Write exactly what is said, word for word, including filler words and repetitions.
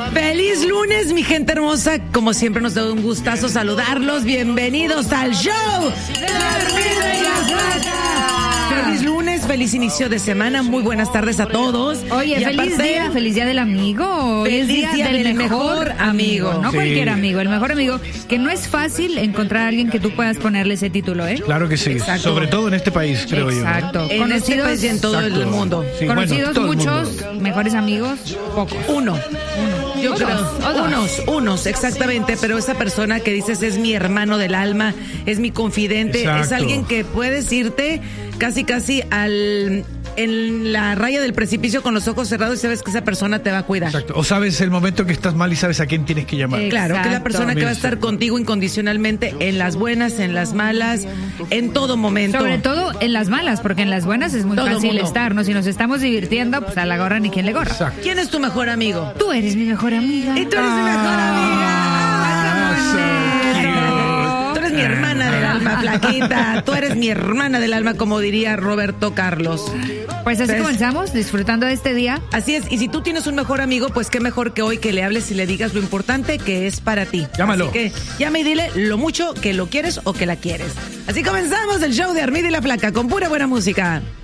Feliz lunes, mi gente hermosa. Como siempre nos da un gustazo saludarlos. Bienvenidos al show de Armida y la Flaca. Feliz lunes, feliz inicio de semana. Muy buenas tardes a todos. Oye, y feliz aparte, día, feliz día del amigo. Hoy Feliz es día, día del, del mejor, mejor amigo. amigo. No Sí. cualquier amigo, el mejor amigo. Que no es fácil encontrar a alguien que tú puedas ponerle ese título, ¿eh? Claro que sí, Exacto. sobre todo en este país, creo yo. Exacto. En este Conocidos, país y en todo el Exacto. mundo. Sí, bueno, conocidos todo el muchos, mundo. mejores amigos, pocos. Uno. Uno. Yo O creo, dos, o dos. unos, unos, exactamente, pero esa persona que dices es mi hermano del alma, es mi confidente, Exacto. es alguien que puedes irte casi casi al en la raya del precipicio con los ojos cerrados y sabes que esa persona te va a cuidar. Exacto. O sabes el momento que estás mal y sabes a quién tienes que llamar. Eh, Claro, que es la Exacto. persona que va a Exacto. estar contigo incondicionalmente en las buenas, en las malas, en todo momento. Sobre todo en las malas, porque en las buenas es muy Todo fácil mundo. estar, ¿no? Si nos estamos divirtiendo, pues a la gorra ni quien le gorra. Exacto. ¿Quién es tu mejor amigo? Tú eres mi mejor amiga. Y tú eres mi mejor amiga. Ah, ¡Qué bonito! Tú eres mi hermana del alma, Flaquita. Tú eres mi hermana del alma, como diría Roberto Carlos. Pues así ¿Ves? comenzamos, disfrutando de este día. Así es, y si tú tienes un mejor amigo, pues qué mejor que hoy que le hables y le digas lo importante que es para ti. Llámalo. Así que llama y dile lo mucho que lo quieres o que la quieres. Así comenzamos el show de Armida y la Flaca con pura buena música.